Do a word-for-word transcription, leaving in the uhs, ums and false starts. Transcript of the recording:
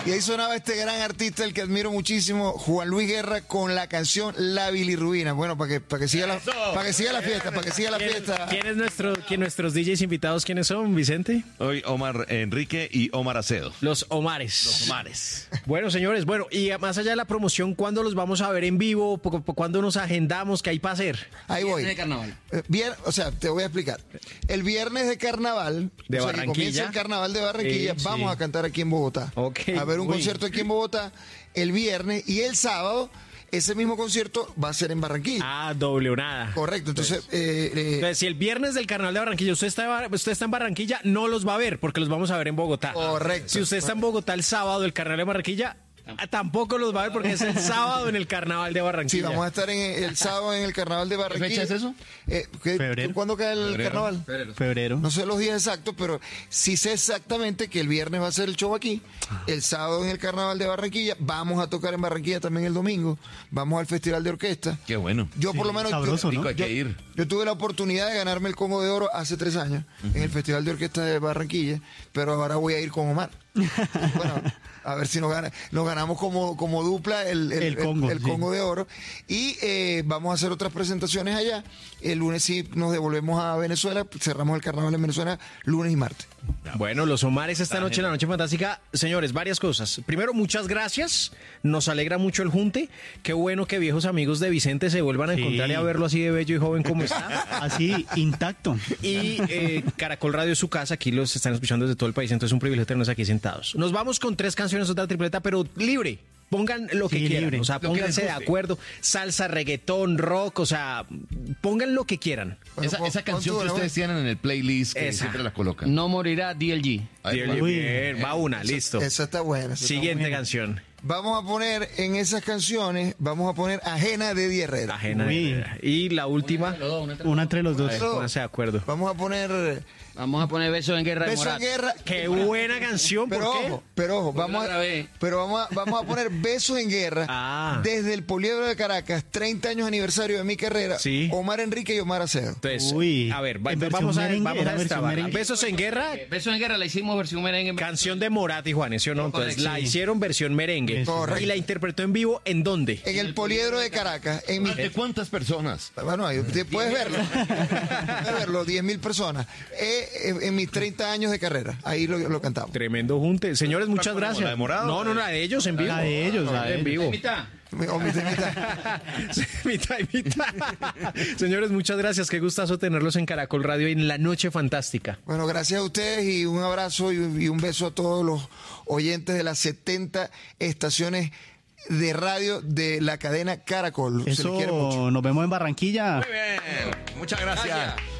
Y ahí sonaba este gran artista, el que admiro muchísimo, Juan Luis Guerra, con la canción La Bilirrubina. Bueno, para que, para que siga la, para que siga la fiesta, para que siga la fiesta. ¿Quién es nuestro, quién nuestros D Js invitados? ¿Quiénes son, Vicente? Hoy Omar Enrique y Omar Acedo. Los Omares. Los Omares. Bueno, señores, bueno, y más allá de la promoción, ¿cuándo los vamos a ver en vivo? ¿Cuándo nos agendamos? ¿Qué hay para hacer? Ahí voy. Viernes de carnaval. Eh, Vier- o sea, te voy a explicar. El viernes de carnaval, De o sea, que Barranquilla. comienza el carnaval de Barranquilla, Eh, sí. vamos a cantar aquí en Bogotá. Ok, a ver un uy. concierto aquí en Bogotá el viernes y el sábado, ese mismo concierto va a ser en Barranquilla. Ah, doble o nada. Correcto, entonces, eh, eh, Entonces, si el viernes del Carnaval de Barranquilla usted está, usted está en Barranquilla, no los va a ver porque los vamos a ver en Bogotá. Correcto. Si usted está en Bogotá el sábado del Carnaval de Barranquilla, ah, tampoco los va a ver porque es el sábado en el Carnaval de sí, Barranquilla. vamos a estar en el sábado en el carnaval de Barranquilla. fecha es eso? Eh, ¿qué- Febrero. ¿Cuándo cae el Febrero. carnaval? Febrero. No sé los días exactos, pero sí sé exactamente que el viernes va a ser el show aquí, el sábado en el Carnaval de Barranquilla, vamos a tocar en Barranquilla también el domingo, vamos al Festival de Orquesta. Qué bueno. Yo por lo Sí, menos sabroso, yo, ¿no? Hay que ir. yo tuve la oportunidad de ganarme el Congo de Oro hace tres años en el Festival de Orquesta de Barranquilla, pero ahora voy a ir con Omar. Bueno, a ver si nos, gana, nos ganamos como, como dupla el, el, El Congo, el sí. Congo de Oro. Y eh, vamos a hacer otras presentaciones allá. El lunes sí nos devolvemos a Venezuela, cerramos el carnaval en Venezuela lunes y martes. Bueno, los Omares esta noche en la Noche Fantástica. Señores, varias cosas. Primero, muchas gracias. Nos alegra mucho el junte. Qué bueno que viejos amigos de Vicente se vuelvan a Sí. encontrar y a verlo así de bello y joven como está. Así, intacto. Y eh, Caracol Radio es su casa, aquí los están escuchando desde todo el país, entonces es un privilegio tenernos aquí sentados. Nos vamos con tres canciones, otra tripleta, pero libre. Pongan lo que Sí, quieran, libre. o sea, Lo que pónganse les de guste. acuerdo. Salsa, reggaetón, rock, o sea, pongan lo que quieran. Bueno, Esa, pon- esa pon canción tú, que ¿no? ustedes tienen en el playlist, que Esa. siempre la colocan. No morirá D L G. Ahí va. Bien, Uy. bien, va una, listo. Esa está buena. esa está Siguiente buena. canción. Vamos a poner en esas canciones, vamos a poner Ajena de Eddie Herrera. Ajena. Uy. Y la última, Una entre los dos. Pero pónganse de acuerdo. Vamos a poner Vamos a poner Besos en Guerra de Beso en Morat. Guerra. Qué buena canción, ¿por Pero qué? ojo, pero ojo, Porque vamos la a, grabé. pero vamos a, vamos a poner Besos en Guerra Ah. desde el Poliedro de Caracas, treinta años aniversario de mi carrera, Sí. Omar Enrique y Omar Acedo. Entonces, Uy, a ver, va- en versión vamos a, merengue, vamos era a versión destrabar. merengue. Besos en Guerra, Besos en Guerra la hicimos versión merengue. canción de Morat y Juanes, ¿sí o no? Entonces Correcto. la hicieron versión merengue. Correcto. Y la interpretó en vivo, ¿en dónde? En el Poliedro de Caracas, en mi... ¿De cuántas personas? Bueno, ahí te- puedes verlo. Puedes verlo, diez mil personas. Eh, eh, en mis treinta años de carrera, ahí lo, lo cantamos. Tremendo junte. Señores, muchas como gracias. la de Morado? No, no, la de ellos en vivo. La de ellos, la de en ellos. vivo. Mitad. O mitad y mitad. Sí, mitad y mitad. Señores, muchas gracias. Qué gustazo tenerlos en Caracol Radio en la Noche Fantástica. Bueno, gracias a ustedes y un abrazo y, y un beso a todos los oyentes de las setenta estaciones de radio de la cadena Caracol. Se les quiere mucho. Eso, nos vemos en Barranquilla. Muy bien. Muchas gracias. Gracias.